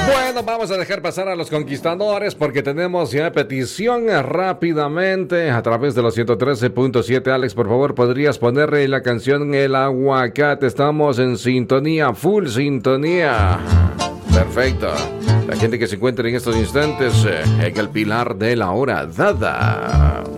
Bueno, vamos a dejar pasar a los conquistadores porque tenemos ya petición rápidamente a través de los 113.7. Alex, por favor, ¿podrías ponerle la canción El Aguacate? Estamos en sintonía, full sintonía. Perfecto. La gente que se encuentra en estos instantes en el pilar de la hora dada.